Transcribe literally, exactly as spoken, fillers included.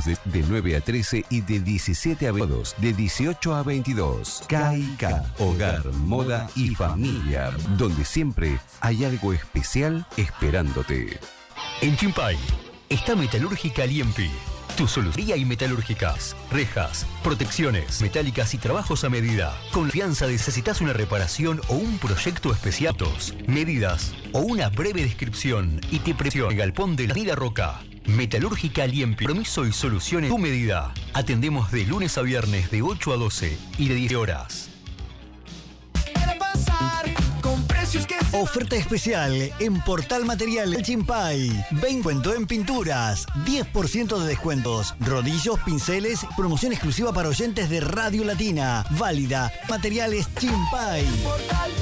Abrimos de, de nueve a trece y de diecisiete a veintidós, de dieciocho a veintidós. K y K, hogar, moda y familia, donde siempre hay algo especial esperándote. En Chimpay está Metalúrgica Liempi. Tu solución y metalúrgicas, rejas, protecciones metálicas y trabajos a medida. Confianza, necesitas una reparación o un proyecto especial, medidas o una breve descripción y te presiona el galpón de la Avenida Roca. Metalúrgica Liempi, compromiso y soluciones a tu medida. Atendemos de lunes a viernes de ocho a doce y de diez horas. Oferta especial en Portal Material El Chimpay. veinte en pinturas, diez por ciento de descuentos. Rodillos, pinceles, promoción exclusiva para oyentes de Radio Latina. Válida. Materiales Chimpay.